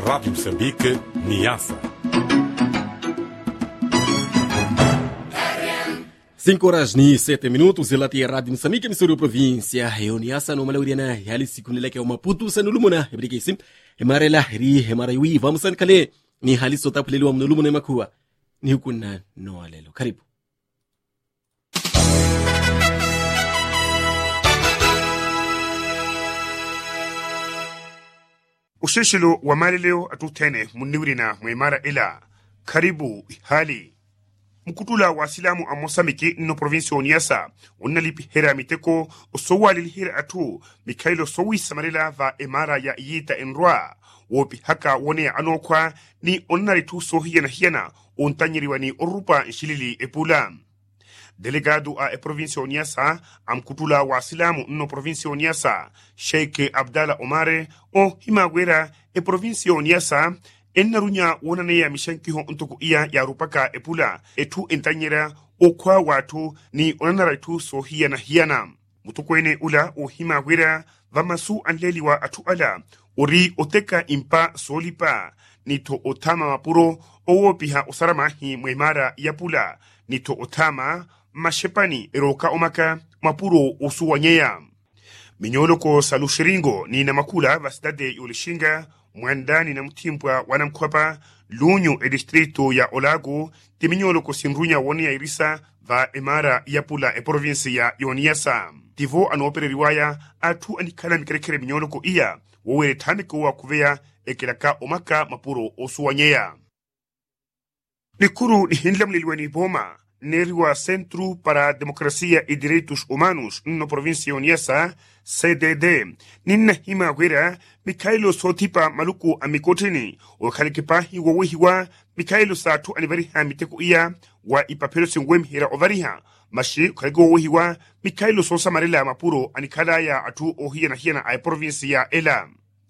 Rádio Moçambique, Niassa. 5:07 ilati Rádio Moçambique, emissora província eu Niassa no Malauriana hali siku nileke o Maputo sanulumuna ebrekesim emarela ri emaraiwi vamos kale ni hali sota puleliwa mnulumuna makua ni hukunna no alelo karibu. Ushishilo wa mali leo atutene muniwirina mwemara ila karibu hali mkutula wa silamu a Moçambique no province Niassa unalipi hera miteko usowali hera atu Mikailo sowi samarela va emara ya yita enroa wopi haka wone anokwa ni onaritu sohiya na hiana untanyiriwa ni orupa nshilili epula. Delegado a province Niassa amkutula wa silamu no province Niassa Sheikh Abdallah Omare o himagwera province Niassa ennarunya wonane ya mishankiho untuku iya ya rupaka epula etu entanyera okwa watu ni onanaraitu sohiya na hiana mutukwene ula o himagwera vamasu anleliwa atu ala uri oteka impa solipa nito otama mapuro owopiha osaramahi mwemara yapula nito otama mashepani eroka omaka mapuro usuwanyeya minyoloko salushiringo ni na makula vasidade yulishinga mwandani na mtimpwa wanamkwapa lunyu distrito ya Olago timinyoloko sinrunya woni ya irisa va emara yapula province ya Niassa tivo anopere riwaya atu anikala mikerekere minyoloko iya wowere tamiko wa kuvea ekelaka omaka mapuro osuwanyeya nikuru ni hindlam liliweni boma neriwa Centro para a Democracia e Direitos Humanos no província Niassa CDD ninna himagwera Mikailo sotipa maluku amikoteni o khalikipahi wawihiwa Mikailo satu anivariha miteko iya wa ipapelo singwem hira ovariha mashi khaligo wawihiwa Mikailo sosa marela mapuro anikala ya atu ohia na hiana ay província ela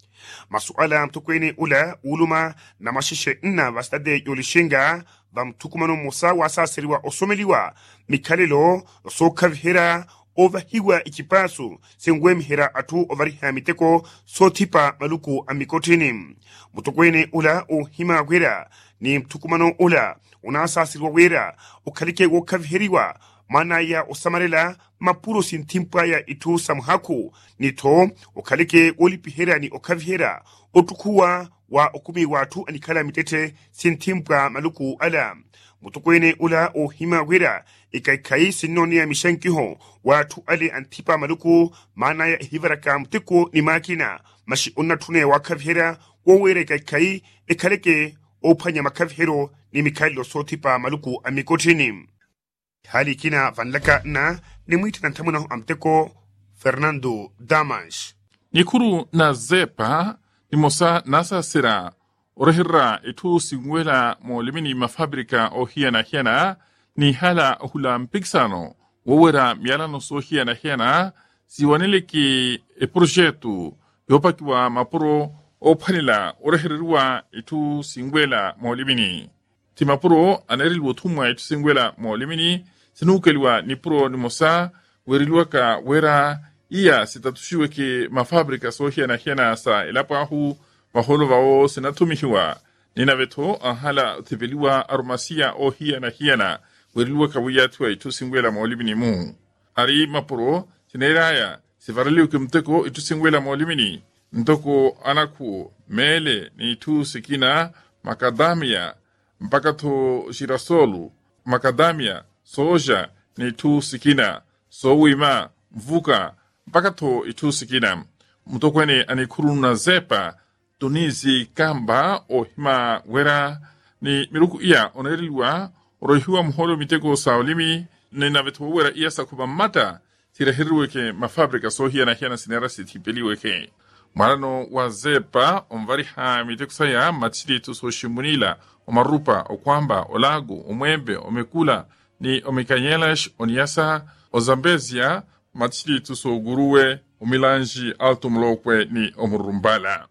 masuala mtukwene ula uluma na mashishe nna vastade yolishinga vamtukumano musa wasasiriwa osomeliwa mikalelo sokavhera ovahiwa ikipasu sengwemhera atu ovariha miteko sotipa maluku amikotini mutukwene ula o himagwera ni mtukumano ula unasasiriwa wera ukhalike wokavheriwa mana ya osamarela mapuro sintimpa ya itu samhaku nito ukhalike olipihera ni okavhera otukuwa wa okumi watu anikala mitete sintimpa maluku ala mutukwene ula o himagwera ikaikai sinoni ya mishankiho watu ale antipa maluku mana ya hivaraka mtiko ni makina mashi onatune wakavhera wowere ikaikai ikhalike opanya makavhero ni Mikailo sotipa maluku amikotini hali kina vanlaka na ni mwiti na ntamuna amteko Fernando Damas nikuru na zepa ni mosa nasa sira orehira itu singwela molimini mafabrika o hiana ni hala hula mpiksano wowera mialano so hiana siwaneleki projetu yopakiwa mapuro o panila orehirwa itu singwela molimini timapuro anerilwo tumwa itu singwela molimini sinukeliwa ni pro ni mosa werilwa ka wera iya sitatushiwe ki mafabrika so hiana sa ilapahu maholo vao sinatumihiwa ninaveto ahala tibeliwa aromasia o hiana werilwa ka wiyatwa itu singwela molimini mu ari mapuro sineraya sivaraliwa kimteko itu singwela molimini ntoko anaku mele ni itu sikina makadamia mpaka to girasolu makadamia soja ni tu sikina sowima mvuka mpaka to itu sikina mtokwene anikuru na zepa tunizi kamba o hima wera ni miruku iya oneriliwa orohiwa mholo miteko saolimi ni navetu wera iya sakuba mata tirahirweke mafabrika sohia na hiana sinera sitipeliweke marano wa zepa omvariha miteko saya machili tu soshimunila omarupa okwamba olago omwembe omekula ni omekanyelash oniasa ozambezia machili tuso guruwe omilanji alto mlokwe ni omurumbala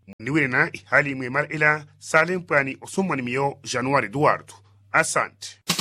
niwena hali mwemar ila salempani osumani miyo Januari Duardo asante